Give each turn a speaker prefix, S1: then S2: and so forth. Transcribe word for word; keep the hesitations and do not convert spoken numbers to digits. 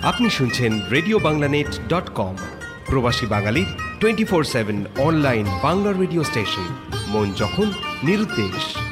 S1: আপনি শুনছেন radio বাংলানেট dot com, প্রবাসী বাঙালির twenty four seven online Bangla radio station. মন যখন নিরুদ্দেশ।